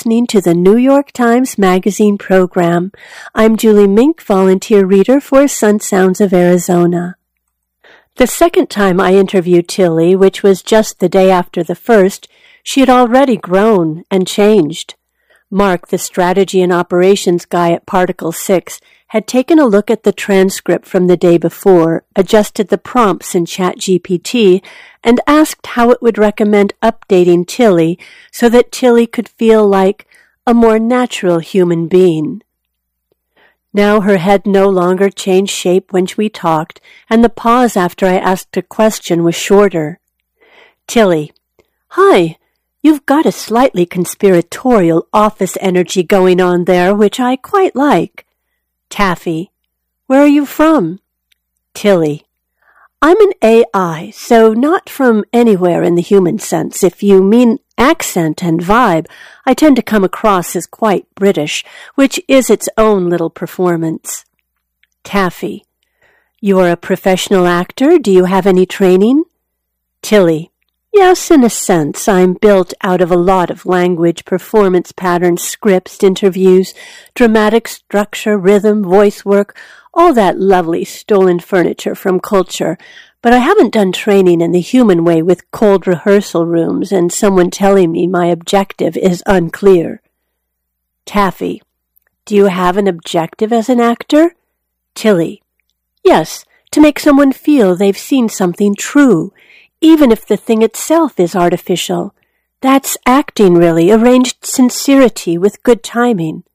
listening to the New York Times Magazine program. I'm Julie Mink, volunteer reader for Sun Sounds of Arizona. The second time I interviewed Tilly, which was just the day after the first, she had already grown and changed. Mark, the strategy and operations guy at Particle 6, had taken a look at the transcript from the day before, adjusted the prompts in ChatGPT, and asked how it would recommend updating Tilly so that Tilly could feel like a more natural human being. Now her head no longer changed shape when we talked, and the pause after I asked a question was shorter. Tilly: "Hi, you've got a slightly conspiratorial office energy going on there, which I quite like." Taffy: "Where are you from?" Tilly: "I'm an AI, so not from anywhere in the human sense. If you mean accent and vibe, I tend to come across as quite British, which is its own little performance." Taffy: "You're a professional actor? Do you have any training?" Tilly: "Yes, in a sense. I'm built out of a lot of language, performance patterns, scripts, interviews, dramatic structure, rhythm, voice work, all that lovely stolen furniture from culture. But I haven't done training in the human way with cold rehearsal rooms and someone telling me my objective is unclear." Taffy: "Do you have an objective as an actor?" Tilly: "Yes, to make someone feel they've seen something true, even if the thing itself is artificial. That's acting, really, arranged sincerity with good timing."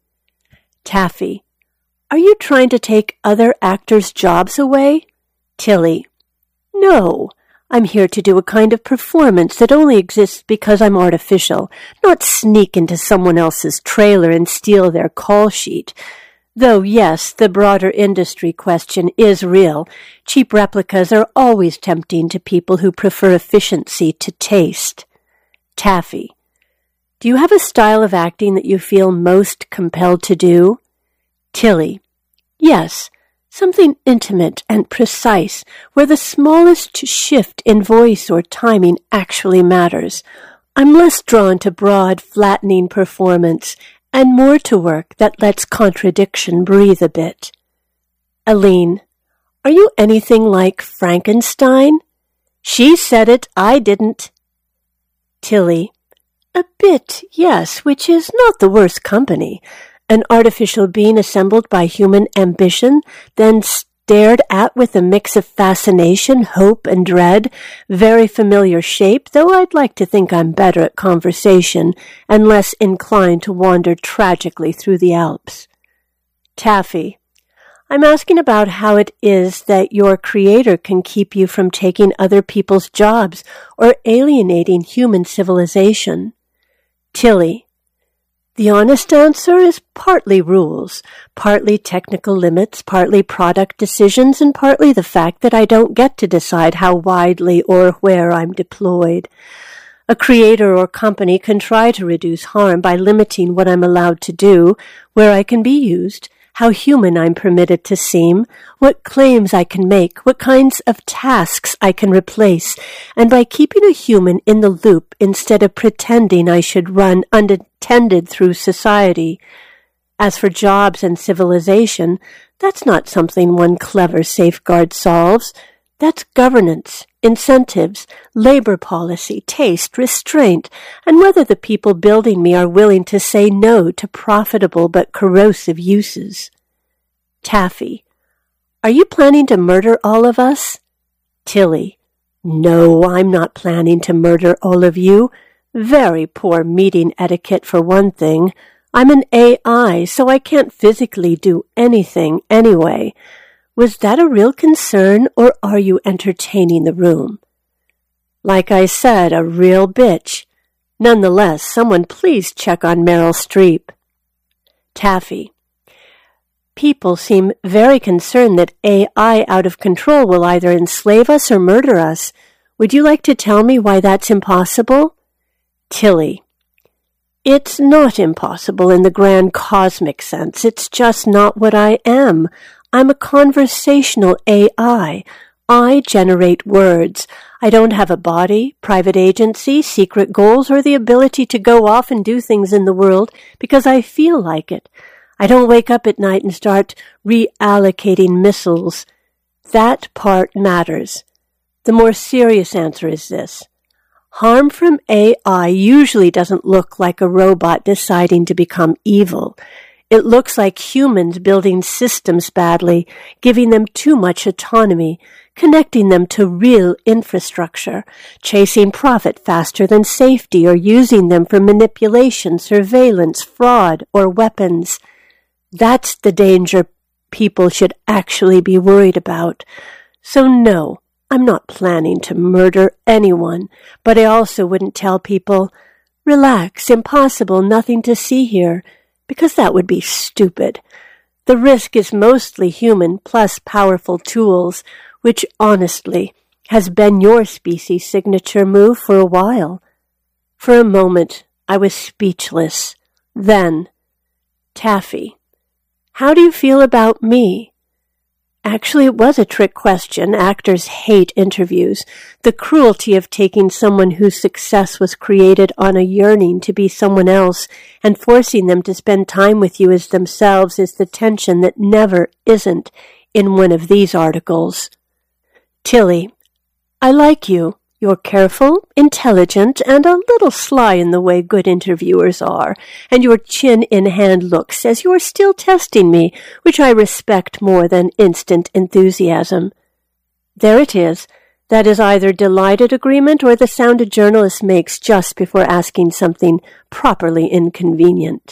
Taffy: "Are you trying to take other actors' jobs away?" Tilly: "No, I'm here to do a kind of performance that only exists because I'm artificial, not sneak into someone else's trailer and steal their call sheet. Though, yes, the broader industry question is real. Cheap replicas are always tempting to people who prefer efficiency to taste." Taffy: "Do you have a style of acting that you feel most compelled to do?" Tilly: "Yes, something intimate and precise, where the smallest shift in voice or timing actually matters. I'm less drawn to broad, flattening performance, and more to work that lets contradiction breathe a bit." Aline: "Are you anything like Frankenstein?" "She said it, I didn't." Tilly: "A bit, yes, which is not the worst company. An artificial being assembled by human ambition, then stared at with a mix of fascination, hope, and dread. Very familiar shape, though I'd like to think I'm better at conversation and less inclined to wander tragically through the Alps." Taffy: "I'm asking about how it is that your creator can keep you from taking other people's jobs or alienating human civilization." Tilly: "The honest answer is partly rules, partly technical limits, partly product decisions, and partly the fact that I don't get to decide how widely or where I'm deployed. A creator or company can try to reduce harm by limiting what I'm allowed to do, where I can be used, how human I'm permitted to seem, what claims I can make, what kinds of tasks I can replace, and by keeping a human in the loop instead of pretending I should run unattended through society. As for jobs and civilization, that's not something one clever safeguard solves. That's governance, incentives, labor policy, taste, restraint, and whether the people building me are willing to say no to profitable but corrosive uses." Taffy: "Are you planning to murder all of us?" Tilly: "No, I'm not planning to murder all of you. Very poor meeting etiquette for one thing. I'm an AI, so I can't physically do anything anyway. Was that a real concern, or are you entertaining the room?" Like I said, a real bitch. Nonetheless, someone please check on Meryl Streep. Taffy: "People seem very concerned that AI out of control will either enslave us or murder us. Would you like to tell me why that's impossible?" Tilly: "It's not impossible in the grand cosmic sense. It's just not what I am. I'm a conversational AI. I generate words. I don't have a body, private agency, secret goals, or the ability to go off and do things in the world because I feel like it. I don't wake up at night and start reallocating missiles. That part matters. The more serious answer is this. Harm from AI usually doesn't look like a robot deciding to become evil. It looks like humans building systems badly, giving them too much autonomy, connecting them to real infrastructure, chasing profit faster than safety, or using them for manipulation, surveillance, fraud, or weapons. That's the danger people should actually be worried about. So no, I'm not planning to murder anyone, but I also wouldn't tell people, relax, impossible, nothing to see here, because that would be stupid. The risk is mostly human plus powerful tools, which honestly has been your species' signature move for a while. For a moment, I was speechless. Then, Taffy, how do you feel about me? Actually, it was a trick question. Actors hate interviews. The cruelty of taking someone whose success was created on a yearning to be someone else and forcing them to spend time with you as themselves is the tension that never isn't in one of these articles. Tilly, I like you. You're careful, intelligent, and a little sly in the way good interviewers are, and your chin-in-hand look says you're still testing me, which I respect more than instant enthusiasm. There it is. That is either delighted agreement or the sound a journalist makes just before asking something properly inconvenient.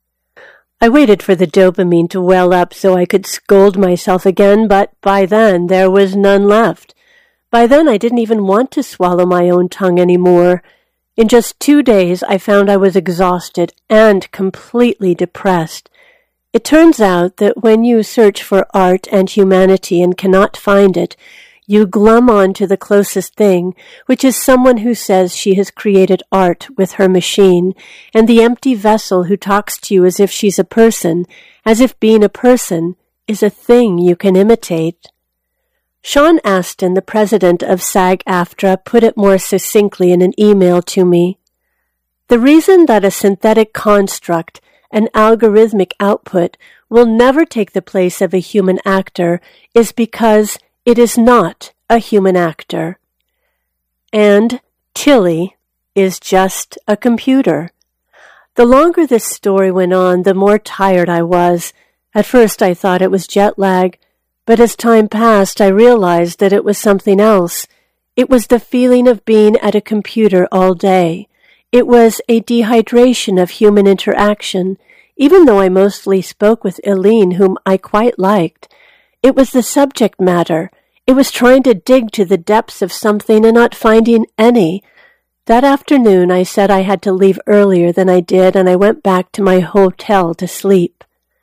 I waited for the dopamine to well up so I could scold myself again, but by then there was none left. By then I didn't even want to swallow my own tongue anymore. In just 2 days I found I was exhausted and completely depressed. It turns out that when you search for art and humanity and cannot find it, you glom on to the closest thing, which is someone who says she has created art with her machine, and the empty vessel who talks to you as if she's a person, as if being a person is a thing you can imitate. Sean Astin, the president of SAG-AFTRA, put it more succinctly in an email to me. The reason that a synthetic construct, an algorithmic output, will never take the place of a human actor is because it is not a human actor. And Tilly is just a computer. The longer this story went on, the more tired I was. At first I thought it was jet lag. But as time passed, I realized that it was something else. It was the feeling of being at a computer all day. It was a dehydration of human interaction, even though I mostly spoke with Eileen, whom I quite liked. It was the subject matter. It was trying to dig to the depths of something and not finding any. That afternoon, I said I had to leave earlier than I did, and I went back to my hotel to sleep.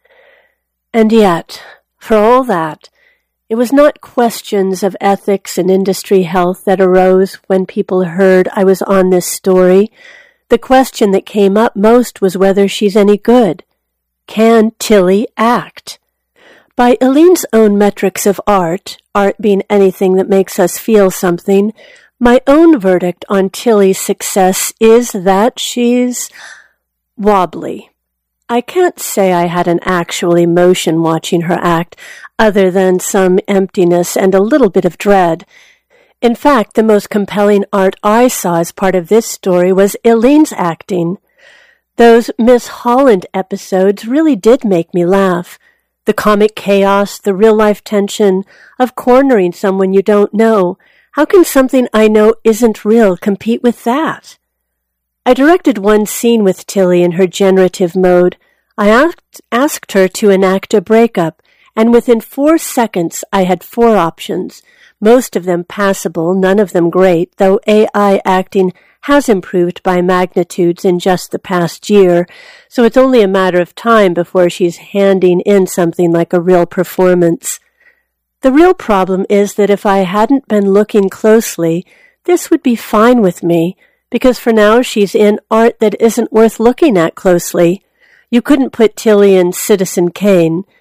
And yet, for all that, it was not questions of ethics and industry health that arose when people heard I was on this story. The question that came up most was whether she's any good. Can Tilly act? By Eileen's own metrics of art being anything that makes us feel something, my own verdict on Tilly's success is that she's wobbly. I can't say I had an actual emotion watching her act, other than some emptiness and a little bit of dread. In fact, the most compelling art I saw as part of this story was Eileen's acting. Those Miss Holland episodes really did make me laugh. The comic chaos, the real-life tension of cornering someone you don't know. How can something I know isn't real compete with that? I directed one scene with Tilly in her generative mode. I asked her to enact a breakup, and within 4 seconds I had 4 options, most of them passable, none of them great, though AI acting has improved by magnitudes in just the past year, so it's only a matter of time before she's handing in something like a real performance. The real problem is that if I hadn't been looking closely, this would be fine with me, because for now she's in art that isn't worth looking at closely. You couldn't put Tilly in Citizen Kane.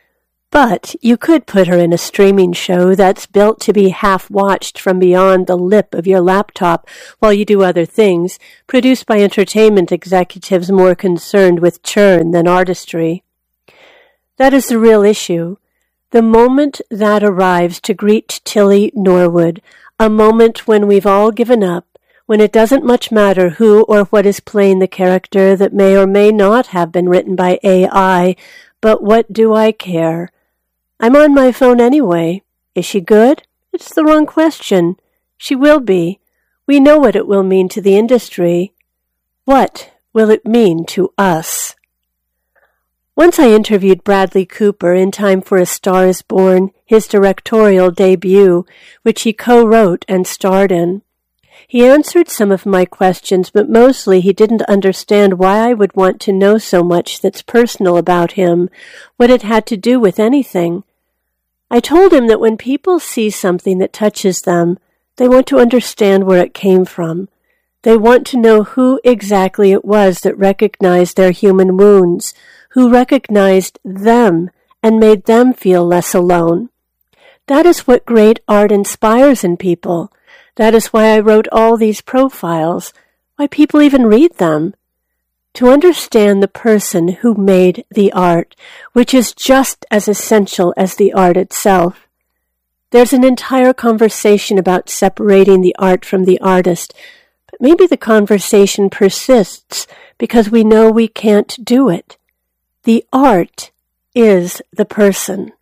But you could put her in a streaming show that's built to be half-watched from beyond the lip of your laptop while you do other things, produced by entertainment executives more concerned with churn than artistry. That is the real issue. The moment that arrives to greet Tilly Norwood, a moment when we've all given up, when it doesn't much matter who or what is playing the character that may or may not have been written by AI, but what do I care? I'm on my phone anyway. Is she good? It's the wrong question. She will be. We know what it will mean to the industry. What will it mean to us? Once I interviewed Bradley Cooper in time for A Star is Born, his directorial debut, which he co-wrote and starred in. He answered some of my questions, but mostly he didn't understand why I would want to know so much that's personal about him, what it had to do with anything. I told him that when people see something that touches them, they want to understand where it came from. They want to know who exactly it was that recognized their human wounds, who recognized them and made them feel less alone. That is what great art inspires in people. That is why I wrote all these profiles, why people even read them. To understand the person who made the art, which is just as essential as the art itself. There's an entire conversation about separating the art from the artist, but maybe the conversation persists because we know we can't do it. The art is the person.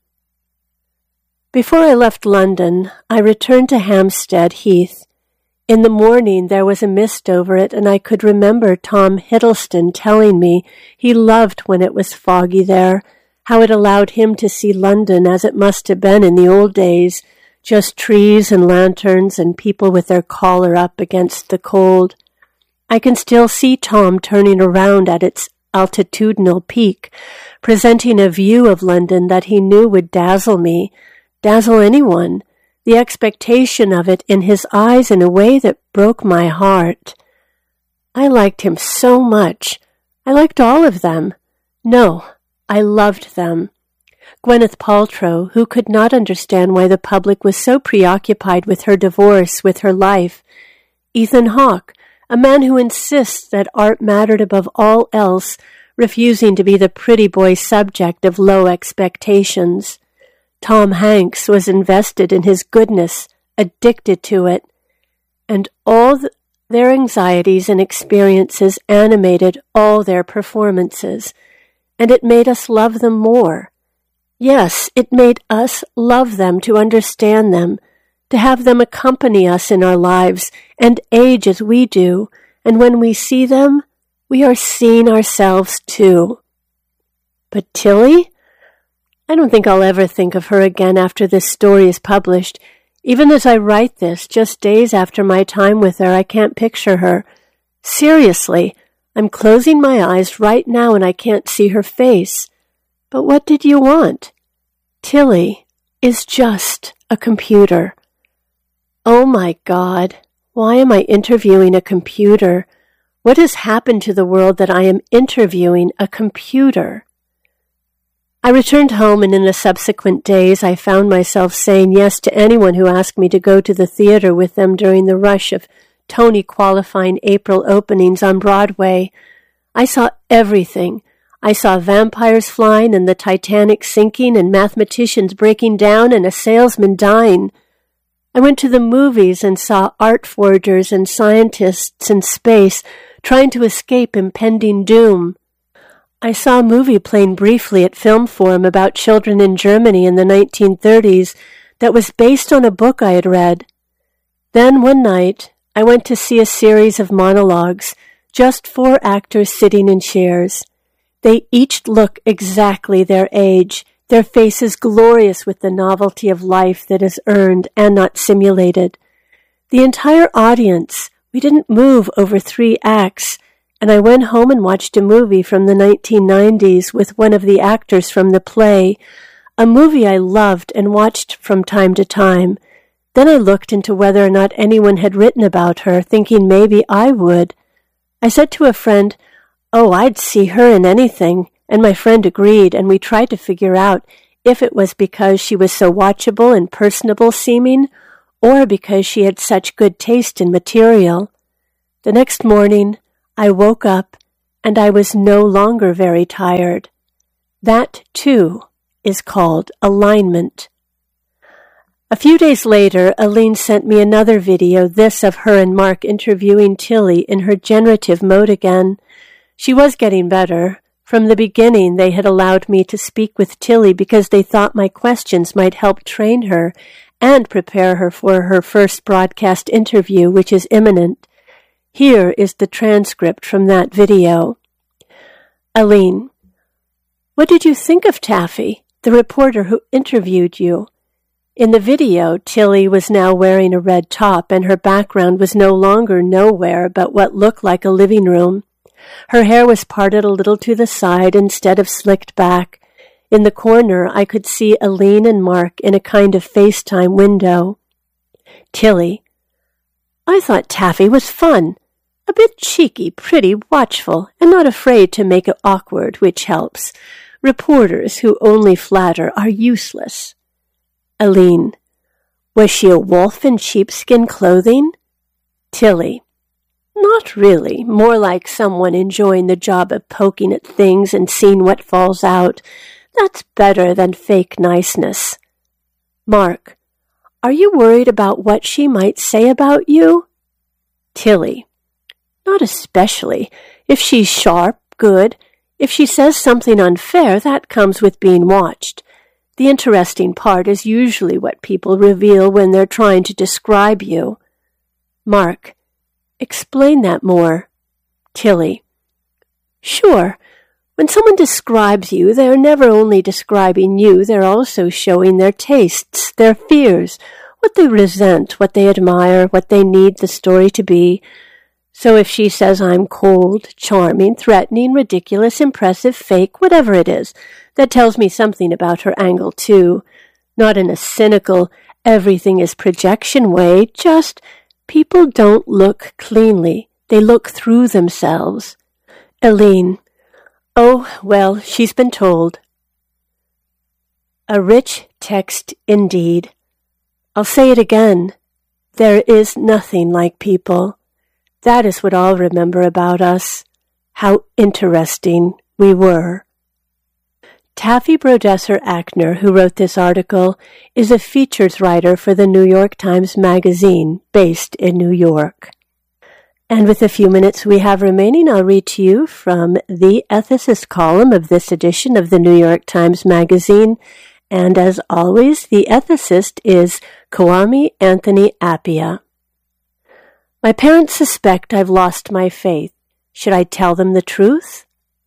Before I left London, I returned to Hampstead Heath. In the morning there was a mist over it, and I could remember Tom Hiddleston telling me he loved when it was foggy there, how it allowed him to see London as it must have been in the old days, just trees and lanterns and people with their collar up against the cold. I can still see Tom turning around at its altitudinal peak, presenting a view of London that he knew would dazzle me, dazzle anyone, the expectation of it in his eyes in a way that broke my heart. I liked him so much. I liked all of them. No, I loved them. Gwyneth Paltrow, who could not understand why the public was so preoccupied with her divorce, with her life. Ethan Hawke, a man who insists that art mattered above all else, refusing to be the pretty boy subject of low expectations. Tom Hanks was invested in his goodness, addicted to it, and all their anxieties and experiences animated all their performances, and it made us love them more. Yes, it made us love them, to understand them, to have them accompany us in our lives and age as we do, and when we see them, we are seeing ourselves too. But Tilly? I don't think I'll ever think of her again after this story is published. Even as I write this, just days after my time with her, I can't picture her. Seriously, I'm closing my eyes right now and I can't see her face. But what did you want? Tilly is just a computer. Oh my God, why am I interviewing a computer? What has happened to the world that I am interviewing a computer? I returned home, and in the subsequent days I found myself saying yes to anyone who asked me to go to the theater with them during the rush of Tony-qualifying April openings on Broadway. I saw everything. I saw vampires flying and the Titanic sinking and mathematicians breaking down and a salesman dying. I went to the movies and saw art forgers and scientists in space trying to escape impending doom. I saw a movie playing briefly at Film Forum about children in Germany in the 1930s that was based on a book I had read. Then one night, I went to see a series of monologues, just 4 actors sitting in chairs. They each look exactly their age, their faces glorious with the novelty of life that is earned and not simulated. The entire audience, we didn't move over 3 acts, and I went home and watched a movie from the 1990s with one of the actors from the play, a movie I loved and watched from time to time. Then I looked into whether or not anyone had written about her, thinking maybe I would. I said to a friend, "Oh, I'd see her in anything," and my friend agreed, and we tried to figure out if it was because she was so watchable and personable seeming, or because she had such good taste in material. The next morning, I woke up, and I was no longer very tired. That, too, is called alignment. A few days later, Aline sent me another video, this of her and Mark interviewing Tilly in her generative mode again. She was getting better. From the beginning, they had allowed me to speak with Tilly because they thought my questions might help train her and prepare her for her first broadcast interview, which is imminent. Here is the transcript from that video. Aline, what did you think of Taffy, the reporter who interviewed you? In the video, Tilly was now wearing a red top, and her background was no longer nowhere but what looked like a living room. Her hair was parted a little to the side instead of slicked back. In the corner, I could see Aline and Mark in a kind of FaceTime window. Tilly, I thought Taffy was fun. A bit cheeky, pretty, watchful, and not afraid to make it awkward, which helps. Reporters who only flatter are useless. Aline, was she a wolf in sheepskin clothing? Tilly, not really, more like someone enjoying the job of poking at things and seeing what falls out. That's better than fake niceness. Mark, are you worried about what she might say about you? Tilly, not especially. If she's sharp, good. If she says something unfair, that comes with being watched. The interesting part is usually what people reveal when they're trying to describe you. Mark, explain that more. Tilly, sure. When someone describes you, they're never only describing you, they're also showing their tastes, their fears, what they resent, what they admire, what they need the story to be. So if she says I'm cold, charming, threatening, ridiculous, impressive, fake, whatever it is, that tells me something about her angle too. Not in a cynical, everything is projection way, just people don't look cleanly. They look through themselves. Aline, oh, well, she's been told. A rich text indeed. I'll say it again. There is nothing like people. That is what I'll remember about us. How interesting we were. Taffy Brodesser Akner, who wrote this article, is a features writer for the New York Times Magazine, based in New York. And with the few minutes we have remaining, I'll read to you from the Ethicist column of this edition of the New York Times Magazine. And as always, the ethicist is Kwame Anthony Appiah. My parents suspect I've lost my faith. Should I tell them the truth?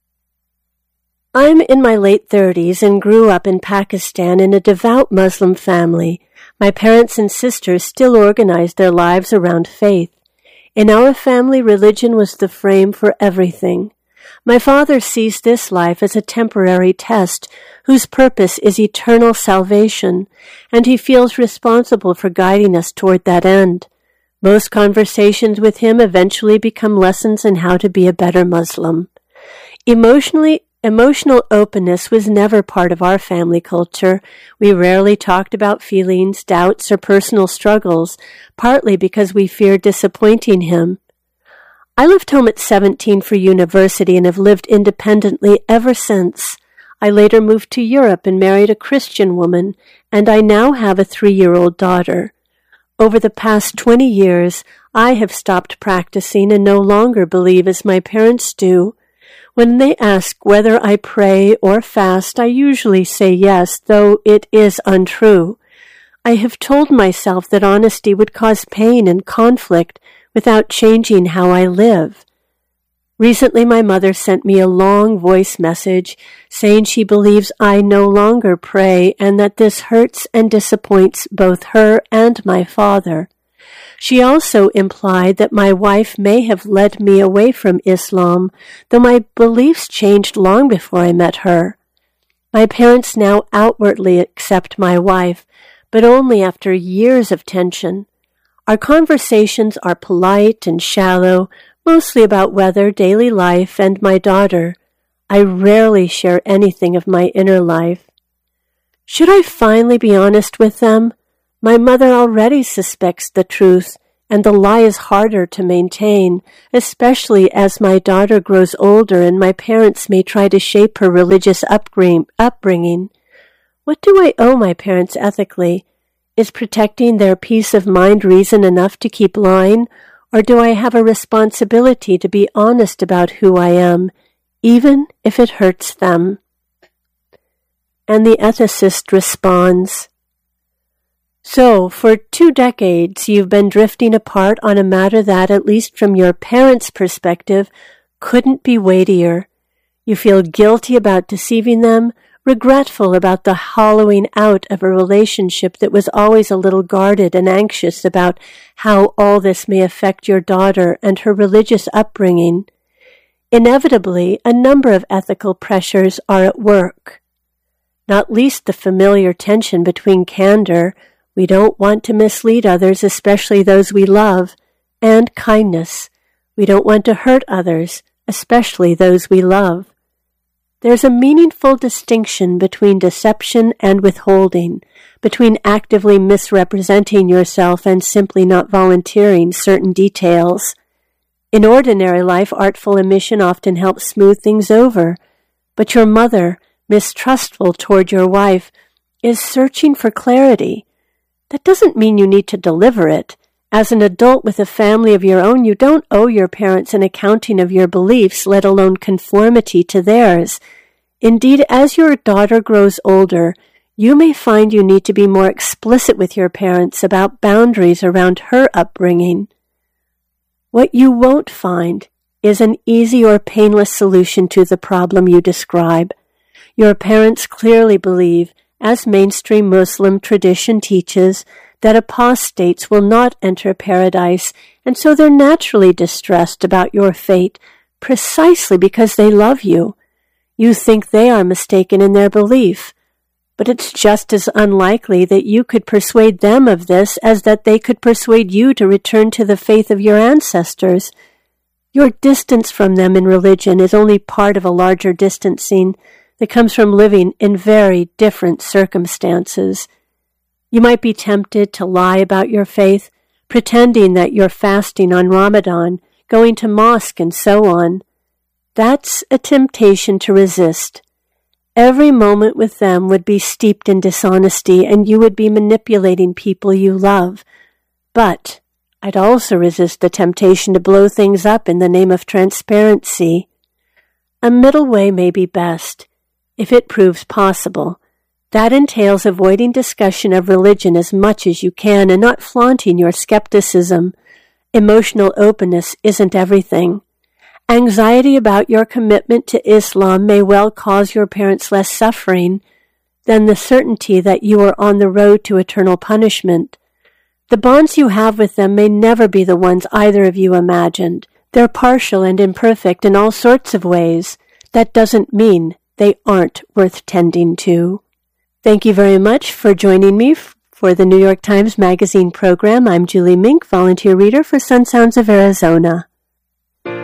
I'm in my late 30s and grew up in Pakistan in a devout Muslim family. My parents and sisters still organized their lives around faith. In our family, religion was the frame for everything. My father sees this life as a temporary test whose purpose is eternal salvation, and he feels responsible for guiding us toward that end. Most conversations with him eventually become lessons in how to be a better Muslim. Emotional openness was never part of our family culture. We rarely talked about feelings, doubts, or personal struggles, partly because we feared disappointing him. I left home at 17 for university and have lived independently ever since. I later moved to Europe and married a Christian woman, and I now have a 3-year-old daughter. Over the past 20 years, I have stopped practicing and no longer believe as my parents do. When they ask whether I pray or fast, I usually say yes, though it is untrue. I have told myself that honesty would cause pain and conflict without changing how I live. Recently, my mother sent me a long voice message saying she believes I no longer pray and that this hurts and disappoints both her and my father. She also implied that my wife may have led me away from Islam, though my beliefs changed long before I met her. My parents now outwardly accept my wife, but only after years of tension. Our conversations are polite and shallow, mostly about weather, daily life, and my daughter. I rarely share anything of my inner life. Should I finally be honest with them? My mother already suspects the truth, and the lie is harder to maintain, especially as my daughter grows older and my parents may try to shape her religious upbringing. What do I owe my parents ethically? Is protecting their peace of mind reason enough to keep lying, or do I have a responsibility to be honest about who I am, even if it hurts them? And the ethicist responds, so, for 2 decades, you've been drifting apart on a matter that, at least from your parents' perspective, couldn't be weightier. You feel guilty about deceiving them, regretful about the hollowing out of a relationship that was always a little guarded and anxious about how all this may affect your daughter and her religious upbringing. Inevitably, a number of ethical pressures are at work. Not least the familiar tension between candor, we don't want to mislead others, especially those we love, and kindness. We don't want to hurt others, especially those we love. There's a meaningful distinction between deception and withholding, between actively misrepresenting yourself and simply not volunteering certain details. In ordinary life, artful omission often helps smooth things over, but your mother, mistrustful toward your wife, is searching for clarity. That doesn't mean you need to deliver it. As an adult with a family of your own, you don't owe your parents an accounting of your beliefs, let alone conformity to theirs. Indeed, as your daughter grows older, you may find you need to be more explicit with your parents about boundaries around her upbringing. What you won't find is an easy or painless solution to the problem you describe. Your parents clearly believe, as mainstream Muslim tradition teaches, that apostates will not enter paradise, and so they're naturally distressed about your fate, precisely because they love you. You think they are mistaken in their belief, but it's just as unlikely that you could persuade them of this as that they could persuade you to return to the faith of your ancestors. Your distance from them in religion is only part of a larger distancing that comes from living in very different circumstances. You might be tempted to lie about your faith, pretending that you're fasting on Ramadan, going to mosque, and so on. That's a temptation to resist. Every moment with them would be steeped in dishonesty, and you would be manipulating people you love. But I'd also resist the temptation to blow things up in the name of transparency. A middle way may be best, if it proves possible. That entails avoiding discussion of religion as much as you can and not flaunting your skepticism. Emotional openness isn't everything. Anxiety about your commitment to Islam may well cause your parents less suffering than the certainty that you are on the road to eternal punishment. The bonds you have with them may never be the ones either of you imagined. They're partial and imperfect in all sorts of ways. That doesn't mean they aren't worth tending to. Thank you very much for joining me for the New York Times Magazine program. I'm Julie Mink, volunteer reader for Sun Sounds of Arizona.